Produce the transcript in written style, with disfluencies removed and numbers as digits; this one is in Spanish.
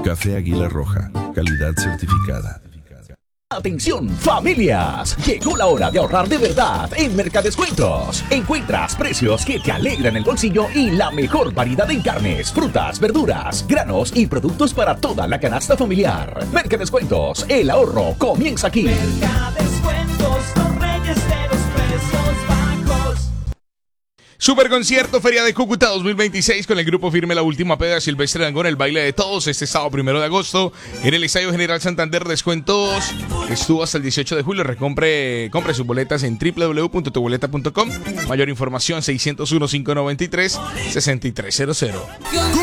Café Águila Roja, calidad certificada. Atención familias, llegó la hora de ahorrar de verdad en Mercadescuentos. Encuentras precios que te alegran el bolsillo y la mejor variedad en carnes, frutas, verduras, granos y productos para toda la canasta familiar. Mercadescuentos, el ahorro comienza aquí. Mercadescuentos, los reyes de los precios bajos. Super concierto Feria de Cúcuta 2026 con el grupo Firme La Última Peda, Silvestre Dangond, el baile de todos este sábado 1 de agosto en el Estadio General Santander. Descuentos estuvo hasta el 18 de julio. Compre sus boletas en www.tuboleta.com. Mayor información 601-593-6300.